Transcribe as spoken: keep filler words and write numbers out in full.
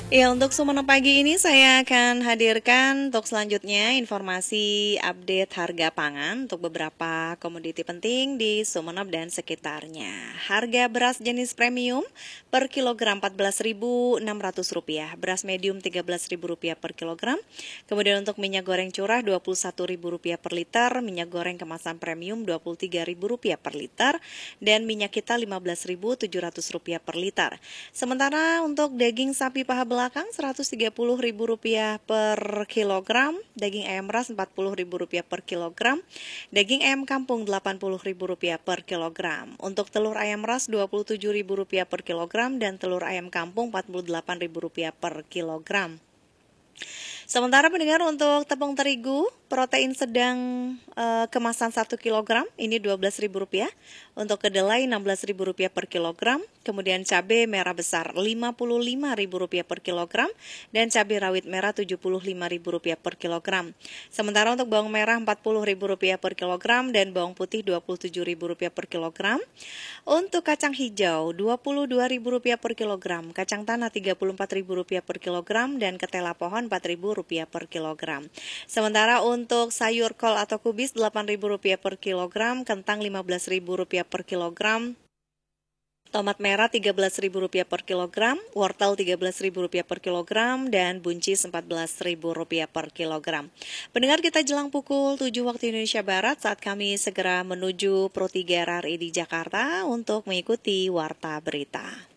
Ya, untuk Sumenep pagi ini saya akan hadirkan untuk selanjutnya informasi update harga pangan untuk beberapa komoditi penting di Sumenep dan sekitarnya. Harga beras jenis premium per kilogram empat belas ribu enam ratus rupiah, beras medium tiga belas ribu rupiah per kilogram. Kemudian untuk minyak goreng curah dua puluh satu ribu rupiah per liter, minyak goreng kemasan premium dua puluh tiga ribu rupiah per liter, dan minyak kita lima belas ribu tujuh ratus rupiah per liter. Sementara untuk daging sapi paha belakang seratus tiga puluh ribu rupiah per kilogram, daging ayam ras empat puluh ribu rupiah per kilogram, daging ayam kampung delapan puluh ribu rupiah per kilogram. Untuk telur ayam ras dua puluh tujuh ribu rupiah per kilogram dan telur ayam kampung empat puluh delapan ribu rupiah per kilogram. Sementara pendengar untuk tepung terigu protein sedang e, kemasan satu kilogram ini dua belas ribu rupiah, untuk kedelai enam belas ribu rupiah per kilogram, kemudian cabai merah besar lima puluh lima ribu rupiah per kilogram dan cabai rawit merah tujuh puluh lima ribu rupiah per kilogram. Sementara untuk bawang merah empat puluh ribu rupiah per kilogram dan bawang putih dua puluh tujuh ribu rupiah per kilogram. Untuk kacang hijau dua puluh dua ribu rupiah per kilogram, kacang tanah tiga puluh empat ribu rupiah per kilogram dan ketela pohon empat ribu rupiah per kilogram. Sementara untuk sayur kol atau kubis delapan ribu rupiah per kilogram, kentang lima belas ribu rupiah per kilogram, tomat merah tiga belas ribu rupiah per kilogram, wortel tiga belas ribu rupiah per kilogram, dan buncis empat belas ribu rupiah per kilogram. Pendengar, kita jelang pukul tujuh waktu Indonesia Barat saat kami segera menuju Pro tiga R R I di Jakarta untuk mengikuti Warta Berita.